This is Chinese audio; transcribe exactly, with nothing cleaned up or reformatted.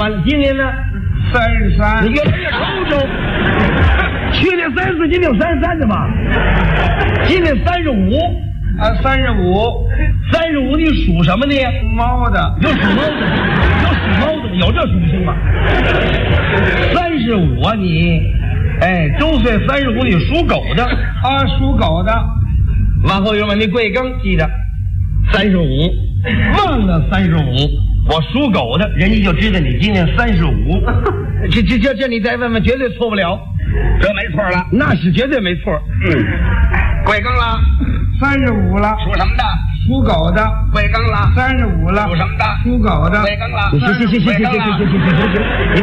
完了，今年呢？ 三十三。 你越来越抽抽。去年三十四，今年有三十三的嘛？今年三十五。 啊，三十五。 三十五，你属什么的？ 猫的。 有属猫的，有属猫的，有这属性吗？三十五啊，你，哎，周岁三十五，你属狗的啊，属狗的。 往后有问你贵庚记着，三十五，忘了三十五，我属狗的，人家就知道你今年三十五。这这这这，你再问问，绝对错不了， 这没错了， 那是绝对没错。 嗯，贵庚了？三十五了。属什么的？属狗的。贵庚了？三十五了。属什么的？属狗的。贵庚了？ 行行行行行行行行行行行，你